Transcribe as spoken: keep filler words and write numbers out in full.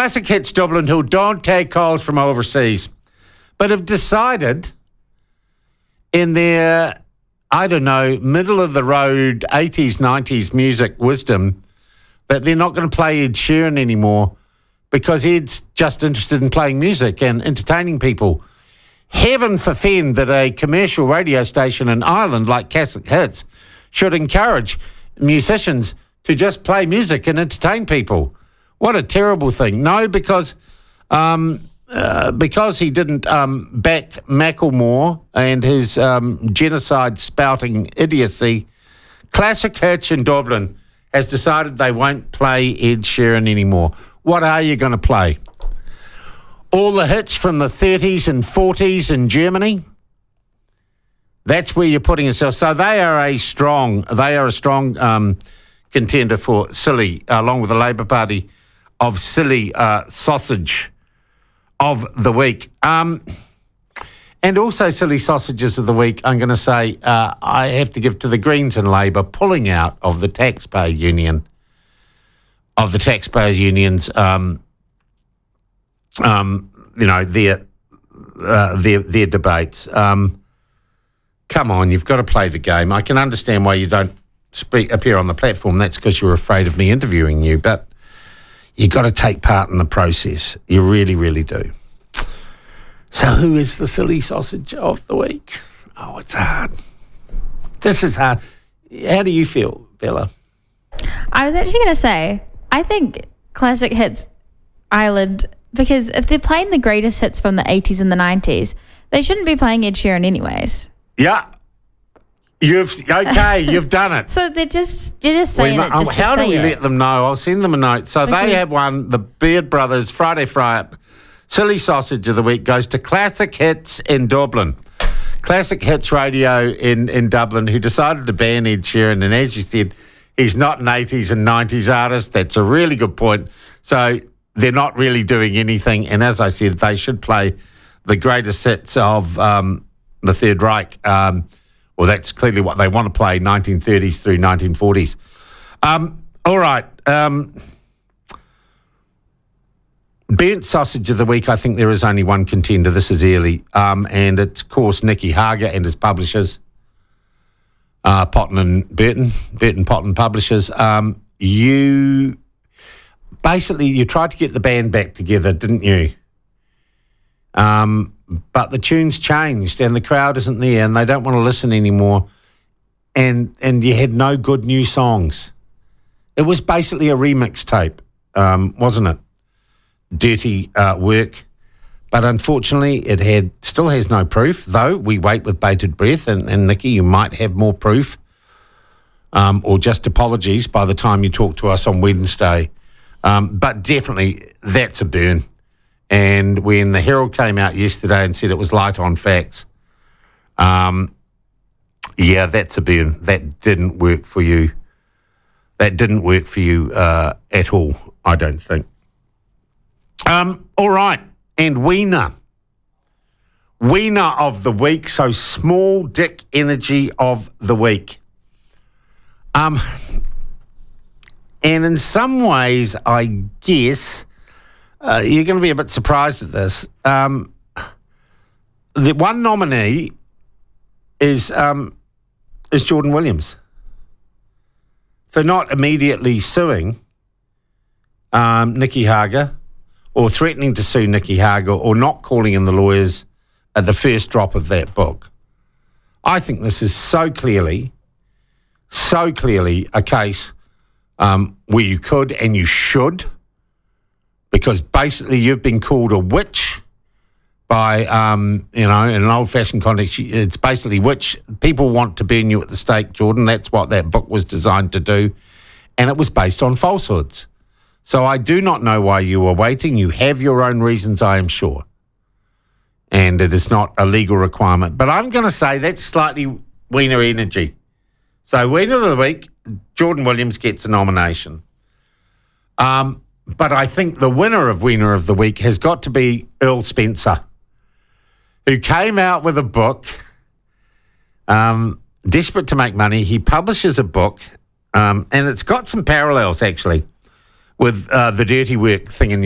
Classic Hits Dublin, who don't take calls from overseas, but have decided in their, I don't know, middle-of-the-road eighties, nineties music wisdom that they're not going to play Ed Sheeran anymore because Ed's just interested in playing music and entertaining people. Heaven forfend that a commercial radio station in Ireland like Classic Hits should encourage musicians to just play music and entertain people. What a terrible thing. No, because um, uh, because he didn't um, back Macklemore and his um, genocide-spouting idiocy, Classic Hits in Dublin has decided they won't play Ed Sheeran anymore. What are you going to play? All the hits from the thirties and forties in Germany? That's where you're putting yourself. So they are a strong, they are a strong um, contender for silly, along with the Labour Party, of silly uh, sausage of the week. Um, and also silly sausages of the week, I'm going to say, uh, I have to give to the Greens and Labour pulling out of the taxpayer union, of the taxpayer unions, um, um, you know, their, uh, their, their debates. Um, come on, you've got to play the game. I can understand why you don't speak, appear on the platform. That's because you're afraid of me interviewing you, but you've got to take part in the process. You really, really do. So who is the silly sausage of the week? Oh, it's hard. This is hard. How do you feel, Bella? I was actually going to say, I think Classic Hits Ireland, because if they're playing the greatest hits from the eighties and the nineties, they shouldn't be playing Ed Sheeran anyways. Yeah. You've okay. You've done it. So they're just they're just saying we, it. Just how to do we say let it. them know? I'll send them a note. So Because they have won the Beard Brothers Friday Fry-Up Silly Sausage of the Week goes to Classic Hits in Dublin. Classic Hits Radio in, in Dublin, who decided to ban Ed Sheeran. And as you said, he's not an eighties and nineties artist. That's a really good point. So they're not really doing anything. And as I said, they should play the greatest hits of um, the Third Reich. Um Well, that's clearly what they want to play, nineteen thirties through nineteen forties. Um, all right. Um, burnt sausage of the week, I think there is only one contender. This is early. Um, and it's, of course, Nicky Hager and his publishers, uh, Potten and Burton, Burton Potten Publishers. Um, you, basically, you tried to get the band back together, didn't you? Um But the tune's changed and the crowd isn't there and they don't want to listen anymore. And and you had no good new songs. It was basically a remix tape, um, wasn't it? Dirty uh, work. But unfortunately, it had still has no proof, though we wait with bated breath. And, and Nicky, you might have more proof um, or just apologies by the time you talk to us on Wednesday. Um, but definitely, that's a burn. And when the Herald came out yesterday and said it was light on facts, um, yeah, that's a burn. That didn't work for you. That didn't work for you uh, at all, I don't think. Um, all right, and Wiener. Wiener of the week, so small dick energy of the week. Um, and in some ways, I guess... Uh, you're going to be a bit surprised at this. Um, the one nominee is um, is Jordan Williams for not immediately suing um, Nicky Hager or threatening to sue Nicky Hager or not calling in the lawyers at the first drop of that book. I think this is so clearly, so clearly a case um, where you could and you should, because basically you've been called a witch by, um, you know, in an old-fashioned context, it's basically witch. People want to burn you at the stake, Jordan. That's what that book was designed to do. And it was based on falsehoods. So I do not know why you were waiting. You have your own reasons, I am sure. And it is not a legal requirement. But I'm going to say that's slightly Wiener energy. So Wiener of the week, Jordan Williams gets a nomination. Um... But I think the winner of Wiener of the Week has got to be Earl Spencer, who came out with a book, um, desperate to make money. He publishes a book, um, and it's got some parallels, actually, with uh, the dirty work thing in